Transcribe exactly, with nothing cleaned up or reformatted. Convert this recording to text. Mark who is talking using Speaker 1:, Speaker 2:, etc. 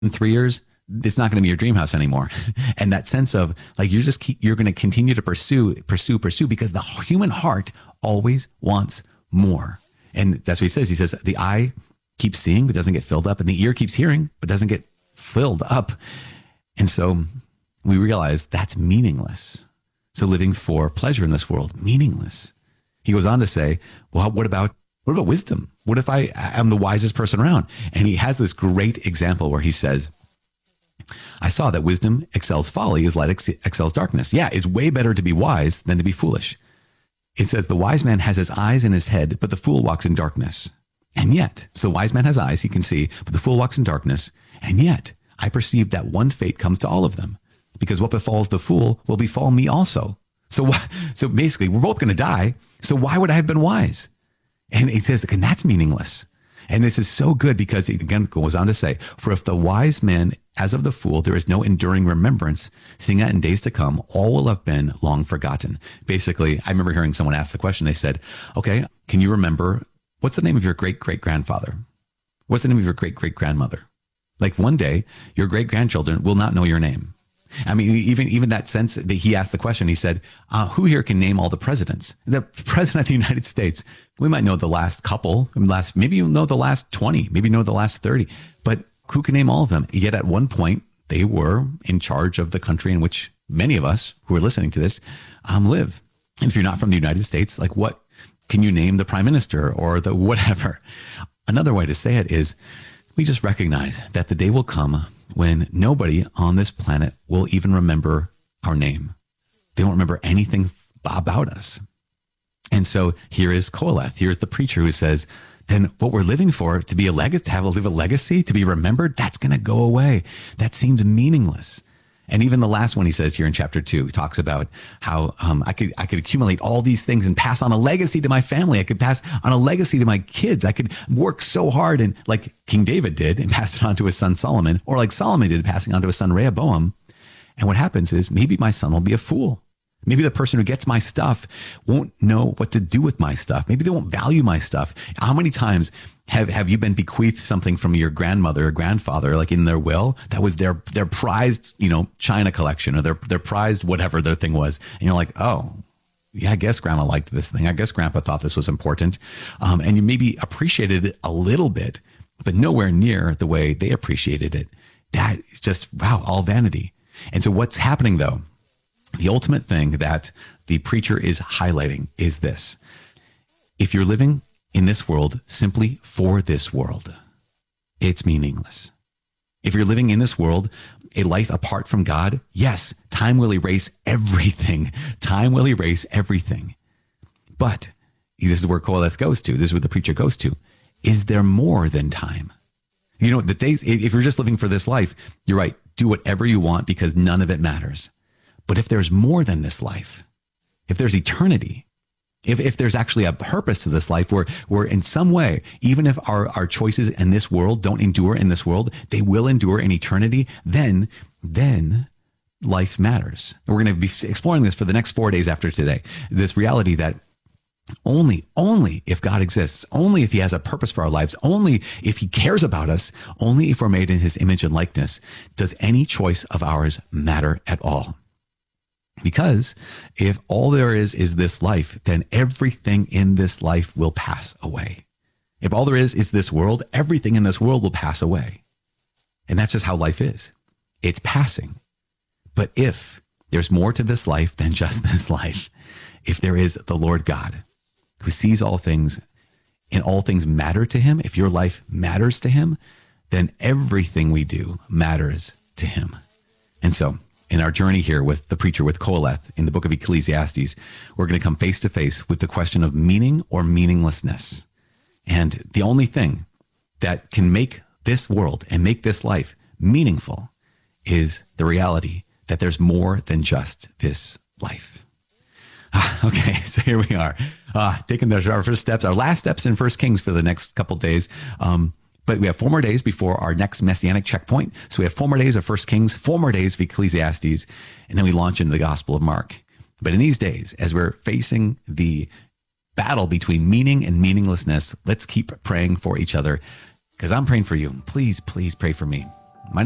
Speaker 1: in three years, it's not going to be your dream house anymore. And that sense of like, you're just, keep, you're going to continue to pursue, pursue, pursue, because the human heart always wants more. And that's what he says. He says the eye keeps seeing, but doesn't get filled up. And the ear keeps hearing, but doesn't get filled up. And so we realize that's meaningless. So living for pleasure in this world, meaningless. He goes on to say, well, what about, what about wisdom? What if I am the wisest person around? And he has this great example where he says, I saw that wisdom excels folly as light ex- excels darkness. Yeah, it's way better to be wise than to be foolish. It says the wise man has his eyes in his head, but the fool walks in darkness. And yet, so the wise man has eyes, he can see, but the fool walks in darkness. And yet I perceive that one fate comes to all of them, because what befalls the fool will befall me also. So, so basically we're both going to die. So why would I have been wise? And he says, and that's meaningless. And this is so good because it again goes on to say, for if the wise man, as of the fool, there is no enduring remembrance, seeing that in days to come, all will have been long forgotten. Basically, I remember hearing someone ask the question. They said, okay, can you remember, what's the name of your great great grandfather? What's the name of your great great grandmother? Like one day, your great grandchildren will not know your name. I mean, even even that sense that he asked the question, he said, uh, who here can name all the presidents? The president of the United States, we might know the last couple, last maybe you know the last twenty, maybe you know the last thirty, but who can name all of them? Yet at one point, they were in charge of the country in which many of us who are listening to this um, live. And if you're not from the United States, like what can you name the prime minister or the whatever? Another way to say it is we just recognize that the day will come when nobody on this planet will even remember our name. They won't remember anything about us. And so here is Qoheleth. Here's the preacher who says, then what we're living for, to be a legacy, to have a live a legacy, to be remembered, that's going to go away. That seems meaningless. And even the last one he says here in chapter two, he talks about how um, I could I could accumulate all these things and pass on a legacy to my family. I could pass on a legacy to my kids. I could work so hard and like King David did and passed it on to his son Solomon, or like Solomon did, passing on to his son Rehoboam. And what happens is maybe my son will be a fool. Maybe the person who gets my stuff won't know what to do with my stuff. Maybe they won't value my stuff. How many times have, have you been bequeathed something from your grandmother or grandfather, like in their will, that was their, their prized, you know, china collection or their, their prized, whatever their thing was. And you're like, oh, yeah, I guess grandma liked this thing. I guess grandpa thought this was important. Um, and you maybe appreciated it a little bit, but nowhere near the way they appreciated it. That is just, wow, all vanity. And so what's happening though? The ultimate thing that the preacher is highlighting is this. If you're living in this world simply for this world, it's meaningless. If you're living in this world, a life apart from God, yes, time will erase everything. Time will erase everything. But this is where Qoheleth goes to. This is where the preacher goes to. Is there more than time? You know, the days, if you're just living for this life, you're right. Do whatever you want because none of it matters. But if there's more than this life, if there's eternity, if, if there's actually a purpose to this life where, where in some way, even if our, our choices in this world don't endure in this world, they will endure in eternity, then, then life matters. And we're going to be exploring this for the next four days after today. This reality that only, only if God exists, only if he has a purpose for our lives, only if he cares about us, only if we're made in his image and likeness, does any choice of ours matter at all. Because if all there is is this life, then everything in this life will pass away. If all there is is this world, everything in this world will pass away. And that's just how life is. It's passing. But if there's more to this life than just this life, if there is the Lord God who sees all things and all things matter to him, if your life matters to him, then everything we do matters to him. And so, in our journey here with the preacher, with Qoheleth in the book of Ecclesiastes, we're going to come face to face with the question of meaning or meaninglessness. And the only thing that can make this world and make this life meaningful is the reality that there's more than just this life. Okay, so here we are, uh, taking our first steps, our last steps in First Kings for the next couple of days. Um, But we have four more days before our next messianic checkpoint. So we have four more days of First Kings, four more days of Ecclesiastes, and then we launch into the Gospel of Mark. But in these days, as we're facing the battle between meaning and meaninglessness, let's keep praying for each other because I'm praying for you. Please, please pray for me.